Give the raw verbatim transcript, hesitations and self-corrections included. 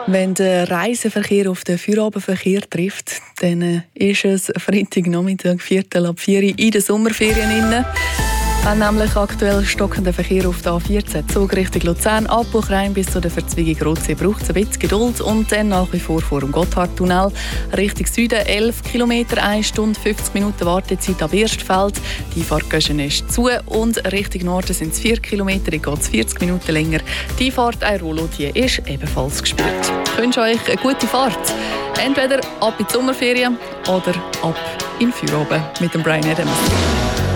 Wenn der Reiseverkehr auf den Feierabendverkehr trifft, dann ist es Freitagnachmittag, Viertel ab vier in den Sommerferien inne. Wenn nämlich aktuell stockender Verkehr auf der A vierzehn Zug Richtung Luzern, Abbruch-Rhein bis zu der Verzweigung Rotsee braucht es ein bisschen Geduld und dann nach wie vor vor dem Gotthardtunnel Richtung Süden elf Kilometer, eine Stunde fünfzig Minuten Wartezeit ab Erstfeld. Die Fahrt ist zu und Richtung Norden sind es vier Kilometer, die geht es vierzig Minuten länger. Die Fahrt Airolo, die ist ebenfalls gespürt. Ich wünsche euch eine gute Fahrt. Entweder ab in die Sommerferien oder ab in den Feierabend mit dem Bryan Adams.